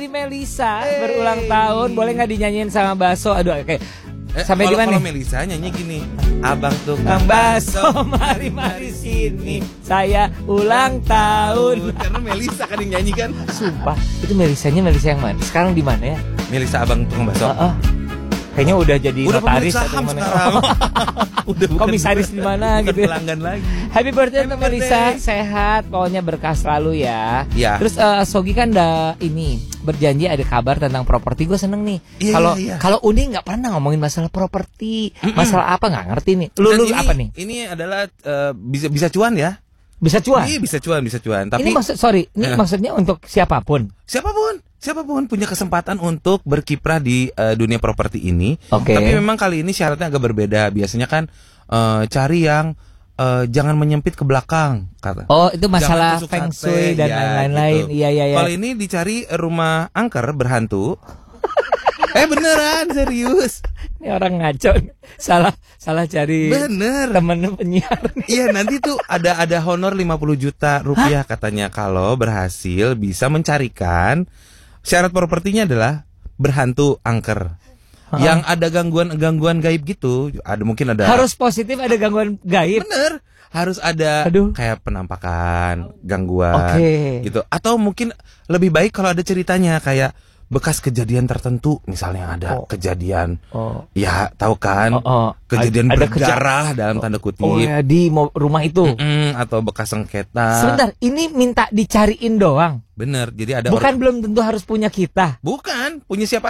Melisa berulang tahun, boleh nggak dinyanyiin sama Baso? Aduh, kayak sampai di mana? Kalau Melisa nyanyi gini, abang tukang Kang Baso, mari sini, saya ulang tahun. Karena Melisa kan yang nyanyi kan. Sumpah, itu Melisanya Melisa yang mana? Sekarang di mana ya? Melisa abang tukang baso. Kayaknya udah jadi Udah notaris pemilik saham sekarang. Udah bukan komisaris di mana gitu. Pelanggan lagi. Happy birthday untuk Melisa, sehat, pokoknya berkah selalu ya. Iya. Terus Sogi kan udah ini berjanji ada kabar tentang properti, gue seneng nih. Kalau Uni nggak pernah ngomongin masalah properti, masalah apa nggak ngerti nih. Lu apa nih? Ini adalah bisa cuan ya. Bisa cuan? Iya, bisa cuan. Tapi ini maksudnya untuk siapapun. Siapapun punya kesempatan untuk berkiprah di dunia properti ini. Okay. Tapi memang kali ini syaratnya agak berbeda. Biasanya kan cari yang jangan menyempit ke belakang, kata. Oh, itu masalah feng shui dan lain-lain. Gitu. Iya. Kalau ini dicari rumah angker berhantu. Beneran, serius. Ini orang ngaco. Salah cari. Bener. Temen penyiar. Iya, nanti tuh ada honor 50 juta rupiah katanya kalau berhasil bisa mencarikan. Syarat propertinya adalah berhantu angker. Yang ada gangguan gaib gitu. Mungkin ada. Harus positif, ada gangguan gaib. Bener. Harus ada kayak penampakan, gangguan gitu. Atau mungkin lebih baik kalau ada ceritanya kayak bekas kejadian tertentu, misalnya ada kejadian, ya tahu kan, kejadian berdarah dalam tanda kutip. Oh ya, di rumah itu. Atau bekas sengketa. Sebentar, ini minta dicariin doang. Bener, jadi ada bukan belum tentu harus punya kita. Bukan, punya siapa